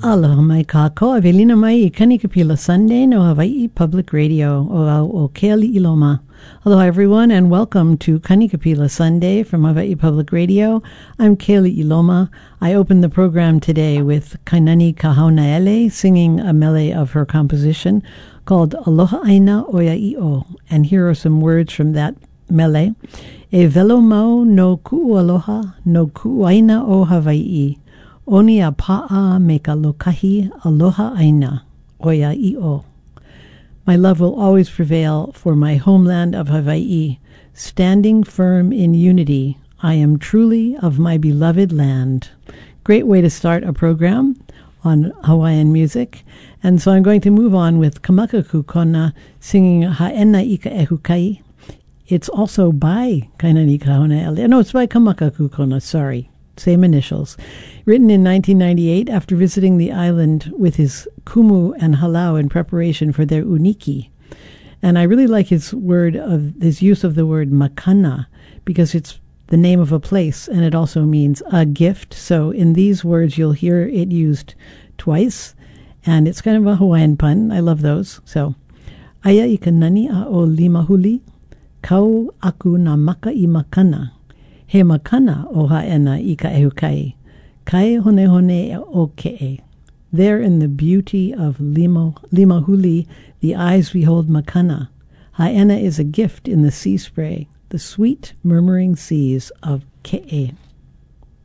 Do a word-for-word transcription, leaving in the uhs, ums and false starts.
Aloha mai kako, Avelina mai I Kanikapila Sunday no Hawaii Public Radio o o Keali Iloma. Hello everyone and welcome to Kanikapila Sunday from Hawaii Public Radio. I'm Keali Iloma. I opened the program today with Kainani Kahaunaele singing a mele of her composition called Aloha Aina Oia I'o. And here are some words from that mele. E velo mau no ku'u aloha no ku'u aina o Hawaii. Oni a pa'a me ka lokahi aloha aina, oia i'o. My love will always prevail for my homeland of Hawaii. Standing firm in unity, I am truly of my beloved land. Great way to start a program on Hawaiian music. And so I'm going to move on with Kamaka Kukona singing Ha'ena Ika Ehukai. It's also by Kainani Kahaunaele. No, it's by Kamaka Kukona, sorry. Same initials. Written in nineteen ninety-eight after visiting the island with his kumu and halau in preparation for their uniki. And I really like his word of his use of the word makana because it's the name of a place and it also means a gift. So in these words you'll hear it used twice and it's kind of a Hawaiian pun. I love those. So Aya I ka nani a o limahuli kau aku na maka I makana. He makana o ha'ena I ka ehukai. Kai hone hone o ke'e. There in the beauty of lima, limahuli, the eyes behold makana. Ha'ena is a gift in the sea spray, the sweet murmuring seas of ke'e.